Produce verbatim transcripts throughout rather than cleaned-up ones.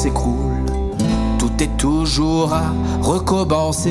s'écroule, tout est toujours à recommencer.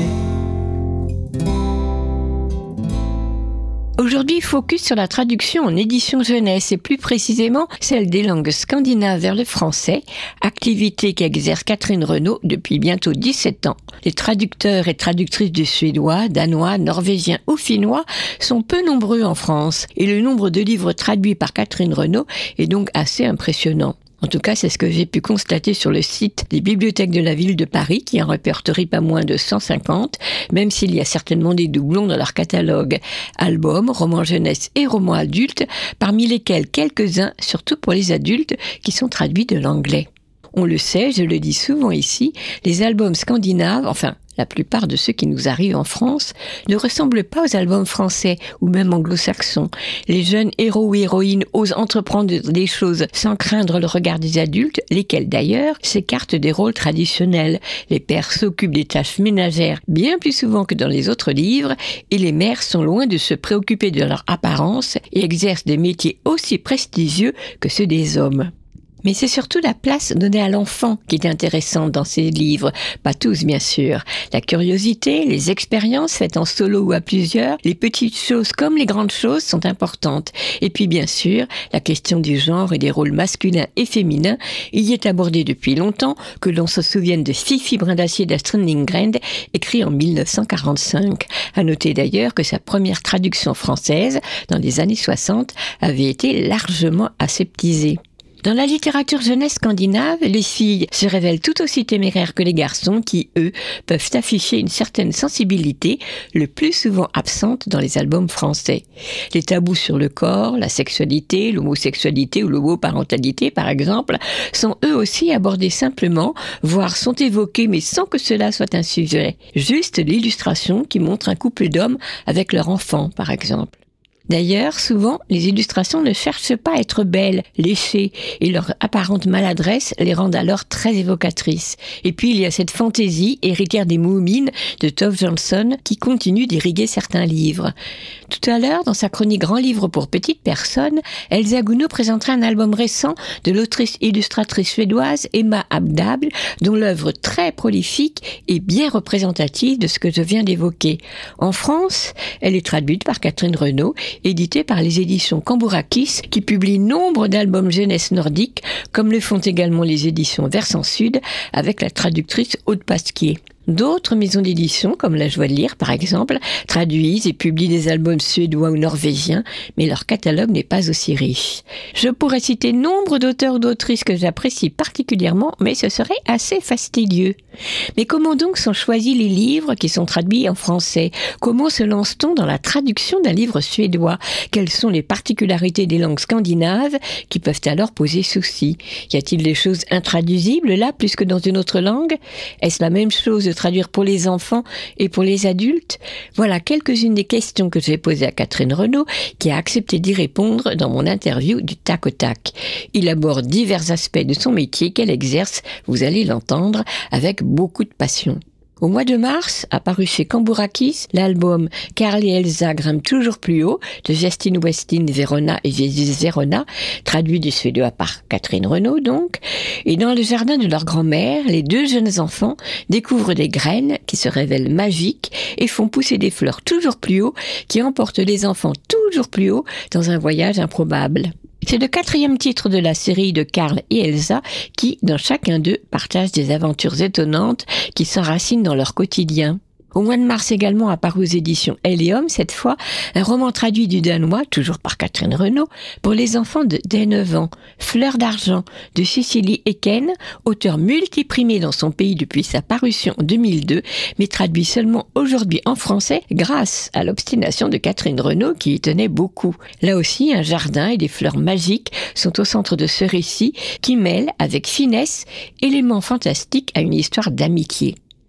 Aujourd'hui, focus sur la traduction en édition jeunesse et plus précisément celle des langues scandinaves vers le français, activité qu'exerce Catherine Renaud depuis bientôt dix-sept ans. Les traducteurs et traductrices de suédois, danois, norvégiens ou finnois sont peu nombreux en France et le nombre de livres traduits par Catherine Renaud est donc assez impressionnant. En tout cas, c'est ce que j'ai pu constater sur le site des bibliothèques de la ville de Paris, qui en répertorie pas moins de cent cinquante, même s'il y a certainement des doublons dans leur catalogue. Albums, romans jeunesse et romans adultes, parmi lesquels quelques-uns, surtout pour les adultes, qui sont traduits de l'anglais. On le sait, je le dis souvent ici, les albums scandinaves, enfin, la plupart de ceux qui nous arrivent en France ne ressemblent pas aux albums français ou même anglo-saxons. Les jeunes héros ou héroïnes osent entreprendre des choses sans craindre le regard des adultes, lesquels d'ailleurs s'écartent des rôles traditionnels. Les pères s'occupent des tâches ménagères bien plus souvent que dans les autres livres et les mères sont loin de se préoccuper de leur apparence et exercent des métiers aussi prestigieux que ceux des hommes. Mais c'est surtout la place donnée à l'enfant qui est intéressante dans ces livres. Pas tous, bien sûr. La curiosité, les expériences faites en solo ou à plusieurs, les petites choses comme les grandes choses sont importantes. Et puis, bien sûr, la question du genre et des rôles masculins et féminins, il y est abordé depuis longtemps, que l'on se souvienne de Fifi Brindacier d'Astrid Lindgren, écrit en mille neuf cent quarante-cinq. À noter d'ailleurs que sa première traduction française, dans les années soixante, avait été largement aseptisée. Dans la littérature jeunesse scandinave, les filles se révèlent tout aussi téméraires que les garçons qui, eux, peuvent afficher une certaine sensibilité, le plus souvent absente dans les albums français. Les tabous sur le corps, la sexualité, l'homosexualité ou l'homoparentalité, par exemple, sont eux aussi abordés simplement, voire sont évoqués mais sans que cela soit un sujet. Juste l'illustration qui montre un couple d'hommes avec leur enfant, par exemple. D'ailleurs, souvent, les illustrations ne cherchent pas à être belles, léchées, et leur apparente maladresse les rend alors très évocatrices. Et puis, il y a cette fantaisie, héritière des Moomins de Tove Jansson, qui continue d'irriguer certains livres. Tout à l'heure, dans sa chronique Grand livre pour petites personnes, Elsa Gounod présentera un album récent de l'autrice illustratrice suédoise Emma Abdable, dont l'œuvre très prolifique est bien représentative de ce que je viens d'évoquer. En France, elle est traduite par Catherine Renaud, édité par les éditions Cambourakis, qui publient nombre d'albums jeunesse nordiques, comme le font également les éditions Versant Sud, avec la traductrice Aude Pasquier. D'autres maisons d'édition, comme La Joie de lire par exemple, traduisent et publient des albums suédois ou norvégiens, mais leur catalogue n'est pas aussi riche. Je pourrais citer nombre d'auteurs ou d'autrices que j'apprécie particulièrement, mais ce serait assez fastidieux. Mais comment donc sont choisis les livres qui sont traduits en français ? Comment se lance-t-on dans la traduction d'un livre suédois ? Quelles sont les particularités des langues scandinaves qui peuvent alors poser souci ? Y a-t-il des choses intraduisibles là, plus que dans une autre langue ? Est-ce la même chose de traduire pour les enfants et pour les adultes? Voilà quelques-unes des questions que j'ai posées à Catherine Renaud, qui a accepté d'y répondre dans mon interview du tac au tac. Il aborde divers aspects de son métier qu'elle exerce, vous allez l'entendre, avec beaucoup de passion. Au mois de mars, apparu chez Cambourakis, l'album Karl et Elsa grimpent toujours plus haut de Justine Westin Verona et Jésus Verona, traduit du suédois par Catherine Renaud donc. Et dans le jardin de leur grand-mère, les deux jeunes enfants découvrent des graines qui se révèlent magiques et font pousser des fleurs toujours plus haut qui emportent les enfants toujours plus haut dans un voyage improbable. C'est le quatrième titre de la série de Karl et Elsa qui, dans chacun d'eux, partagent des aventures étonnantes qui s'enracinent dans leur quotidien. Au mois de mars également apparu aux éditions Helium, cette fois, un roman traduit du danois, toujours par Catherine Renaud, pour les enfants de dès neuf ans, Fleur d'argent, de Cécilie Eken, auteur multiprimé dans son pays depuis sa parution en deux mille deux, mais traduit seulement aujourd'hui en français grâce à l'obstination de Catherine Renaud qui y tenait beaucoup. Là aussi, un jardin et des fleurs magiques sont au centre de ce récit qui mêle avec finesse éléments fantastiques à une histoire d'amitié.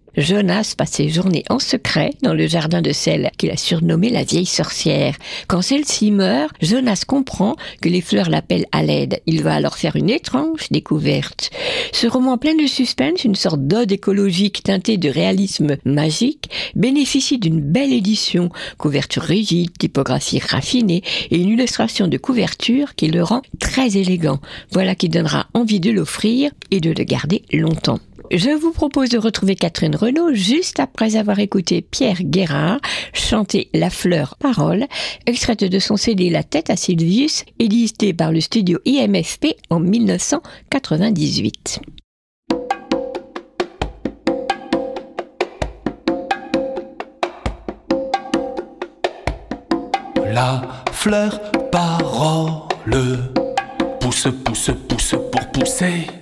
Jonas passe ses journées en secret dans le jardin de celle qu'il a surnommée la vieille sorcière. Quand celle-ci meurt, Jonas comprend que les fleurs l'appellent à l'aide. Il va alors faire une étrange découverte. Ce roman plein de suspense, une sorte d'ode écologique teintée de réalisme magique, bénéficie d'une belle édition, couverture rigide, typographie raffinée et une illustration de couverture qui le rend très élégant. Voilà qui donnera envie de l'offrir et de le garder longtemps. Je vous propose de retrouver Catherine Renaud juste après avoir écouté Pierre Guérard chanter La Fleur Parole, extraite de son C D La Tête à Sylvius, édité par le studio I M F P en dix-neuf cent quatre-vingt-dix-huit. La fleur parole pousse, pousse, pousse pour pousser.